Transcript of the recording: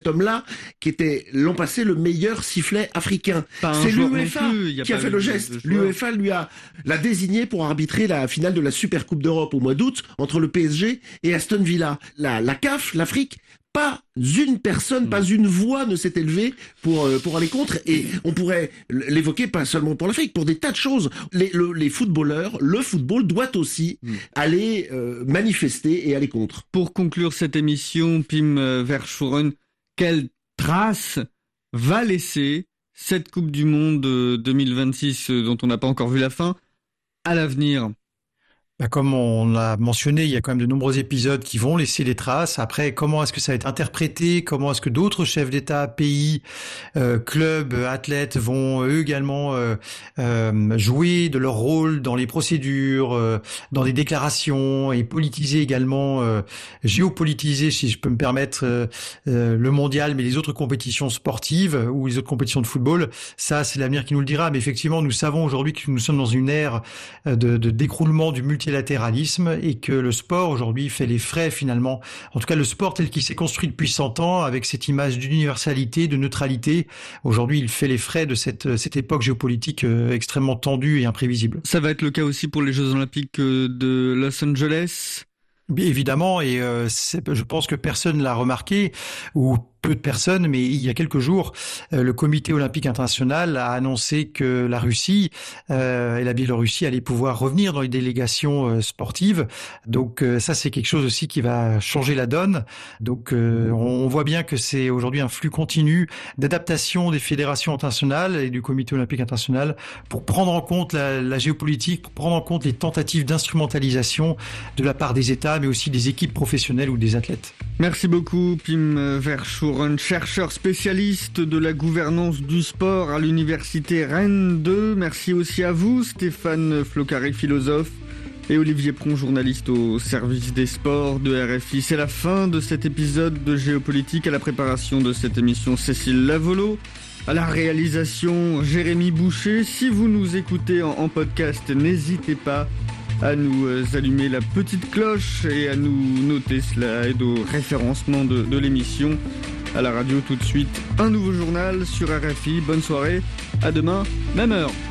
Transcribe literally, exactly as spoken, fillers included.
homme-là qui était l'an passé le meilleur sifflet africain. C'est l'UEFA qui a fait le geste. L'UEFA lui a l'a désigné pour arbitrer la finale de la Super Coupe d'Europe au mois d'août entre le P S G et Aston Villa. La, la C A F, l'Afrique, pas une personne, pas une voix ne s'est élevée pour euh, pour aller contre, et on pourrait l'évoquer pas seulement pour l'Afrique, pour des tas de choses. Les, le, les footballeurs, le football doit aussi mmh. aller euh, manifester et aller contre. Pour conclure cette émission, Pim Verschuren, quelle trace va laisser cette Coupe du Monde deux mille vingt-six dont on n'a pas encore vu la fin à l'avenir? Bah, comme on l'a mentionné, il y a quand même de nombreux épisodes qui vont laisser des traces. Après, comment est-ce que ça va être interprété? Comment est-ce que d'autres chefs d'État, pays, euh, clubs, athlètes vont eux également euh, euh, jouer de leur rôle dans les procédures, euh, dans des déclarations, et politiser également, euh, géopolitiser, si je peux me permettre, euh, euh, le mondial, mais les autres compétitions sportives ou les autres compétitions de football? Ça, c'est l'avenir qui nous le dira. Mais effectivement, nous savons aujourd'hui que nous sommes dans une ère de, de d'écroulement du multi multilatéralisme, et que le sport aujourd'hui fait les frais finalement, en tout cas le sport tel qu'il s'est construit depuis cent ans avec cette image d'universalité, de neutralité, aujourd'hui il fait les frais de cette, cette époque géopolitique extrêmement tendue et imprévisible. Ça va être le cas aussi pour les Jeux Olympiques de Los Angeles? Bien évidemment, et euh, c'est, je pense que personne l'a remarqué, ou peu de personnes, mais il y a quelques jours, euh, le Comité olympique international a annoncé que la Russie euh, et la Biélorussie allaient pouvoir revenir dans les délégations euh, sportives. Donc euh, ça, c'est quelque chose aussi qui va changer la donne. Donc euh, on, on voit bien que c'est aujourd'hui un flux continu d'adaptation des fédérations internationales et du Comité olympique international pour prendre en compte la, la géopolitique, pour prendre en compte les tentatives d'instrumentalisation de la part des États, mais aussi des équipes professionnelles ou des athlètes. Merci beaucoup, Pim Verschuren, chercheur spécialiste de la gouvernance du sport à l'université Rennes deux. Merci aussi à vous, Stéphane Flocaré, philosophe, et Olivier Pron, journaliste au service des sports de R F I. C'est la fin de cet épisode de Géopolitique. À la préparation de cette émission, Cécile Lavolo. À la réalisation, Jérémy Boucher. Si vous nous écoutez en, en podcast, n'hésitez pas à nous allumer la petite cloche et à nous noter, cela aide au référencement de, de l'émission. À la radio tout de suite, un nouveau journal sur R F I. Bonne soirée, à demain, même heure.